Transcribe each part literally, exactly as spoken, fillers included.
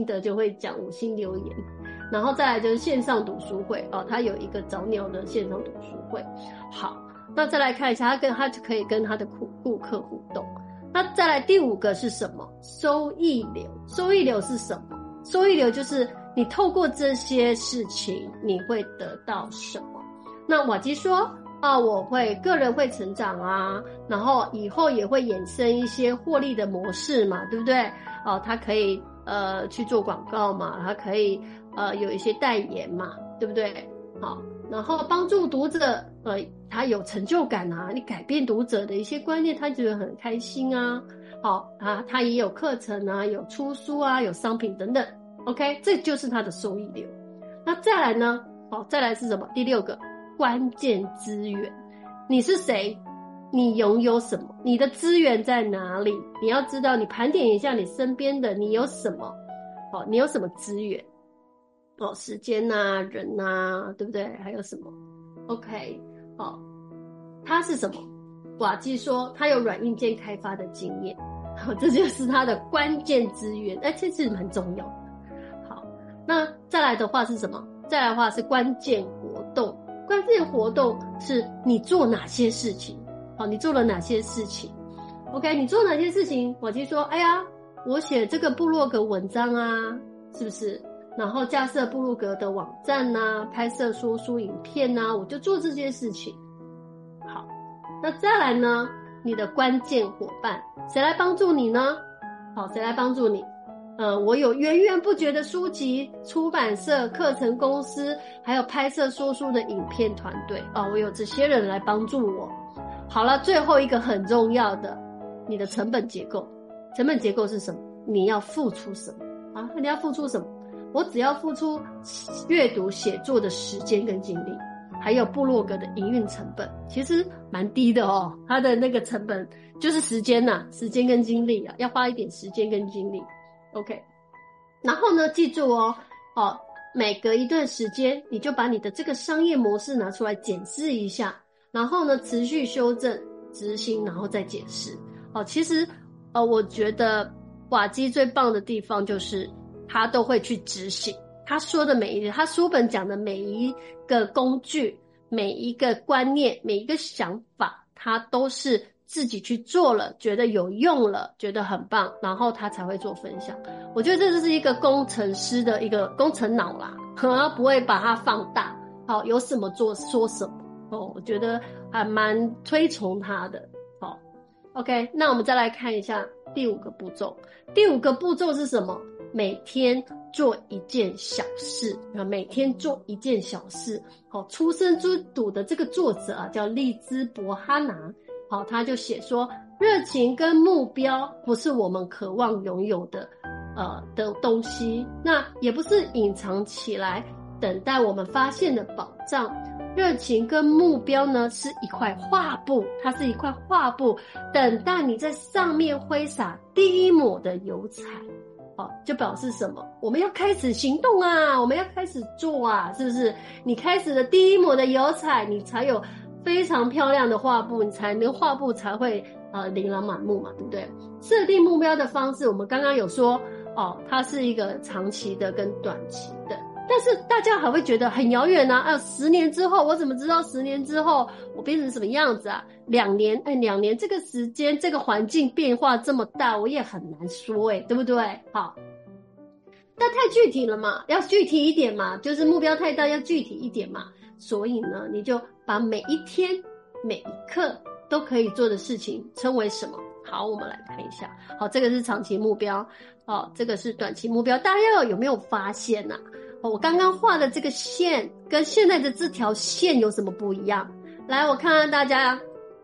心得就会讲五星留言。然后再来就是线上读书会哦，他有一个早鸟的线上读书会。好，那再来看一下，他跟他就可以跟他的顾顾客互动。那再来第五个是什么？收益流。收益流是什么？收益流就是你透过这些事情你会得到什么。那瓦基说啊，我会个人会成长啊，然后以后也会衍生一些获利的模式嘛，对不对？哦，他可以呃去做广告嘛，他可以呃有一些代言嘛，对不对？好，然后帮助读者，呃，他有成就感啊，你改变读者的一些观念，他觉得很开心啊。好啊，他也有课程啊，有出书啊，有商品等等。OK， 这就是他的收益流。那再来呢？好，再来是什么？第六个，关键资源。你是谁？你拥有什么？你的资源在哪里？你要知道，你盘点一下你身边的，你有什么？哦，你有什么资源？哦，时间啊，人啊，对不对？还有什么 ？OK， 哦，他是什么？瓦基说他有软硬件开发的经验，好，这就是他的关键资源，哎，这是蛮重要的。好，那再来的话是什么？再来的话是关键活动。关键活动是你做哪些事情？好，你做了哪些事情 ？OK， 你做哪些事情？瓦基说，哎呀，我写这个部落格文章啊，是不是？然后架设部落格的网站啊，拍摄说书影片啊，我就做这些事情。好，那再来呢？你的关键伙伴，谁来帮助你呢？好，谁来帮助你？呃，我有源源不绝的书籍、出版社、课程公司，还有拍摄说书的影片团队哦，我有这些人来帮助我。好了，最后一个很重要的，你的成本结构。成本结构是什么？你要付出什么啊？你要付出什么？我只要付出阅读写作的时间跟精力，还有部落格的营运成本，其实蛮低的哦。它的那个成本就是时间呐、啊，时间跟精力啊，要花一点时间跟精力。OK， 然后呢，记住哦，哦，每隔一段时间，你就把你的这个商业模式拿出来检视一下，然后呢，持续修正、执行，然后再检视。哦，其实，呃，我觉得瓦基最棒的地方就是他都会去执行。他说的每一个，他书本讲的每一个工具、每一个观念、每一个想法，他都是自己去做了，觉得有用了，觉得很棒，然后他才会做分享。我觉得这就是一个工程师的一个工程脑啦，他不会把它放大。好，有什么做说什么哦，我觉得还蛮推崇他的。好 ，OK， 那我们再来看一下第五个步骤。第五个步骤是什么？每天做一件小事啊，每天做一件小事。好，出生之犊的这个作者啊，叫利兹伯哈拿。好，他就写说，热情跟目标不是我们渴望拥有的，呃的东西，那也不是隐藏起来等待我们发现的宝藏。热情跟目标呢，是一块画布，它是一块画布，等待你在上面挥洒第一抹的油彩。好，就表示什么？我们要开始行动啊，我们要开始做啊，是不是？你开始了第一抹的油彩，你才有非常漂亮的画布，你才能画布才会呃琳琅满目嘛，对不对？设定目标的方式，我们刚刚有说哦，它是一个长期的跟短期的，但是大家还会觉得很遥远啊！啊，十年之后我怎么知道十年之后我变成什么样子啊？两年，哎，两年这个时间，这个环境变化这么大，我也很难说，哎，对不对？好，但太具体了嘛，要具体一点嘛，就是目标太大，要具体一点嘛。所以呢，你就把每一天、每一刻都可以做的事情称为什么？好，我们来看一下。好，这个是长期目标，哦，这个是短期目标。大家有没有发现啊？哦，我刚刚画的这个线跟现在的这条线有什么不一样？来，我看看大家。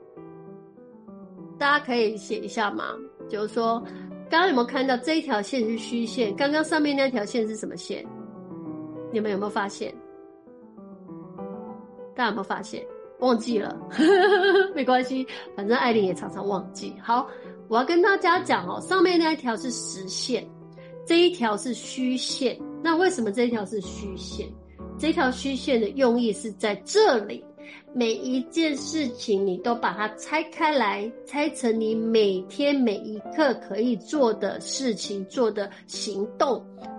大家可以写一下嘛，就是说刚刚有没有看到这一条线是虚线，刚刚上面那条线是什么线？你们有没有发现？大家有没有发现？忘记了没关系，反正艾琳也常常忘记。好，我要跟大家讲哦，上面那一条是实线，这一条是虚线。那为什么这一条是虚线？这条虚线的用意是在这里，每一件事情你都把它拆开来，拆成你每天每一刻可以做的事情，做的行动。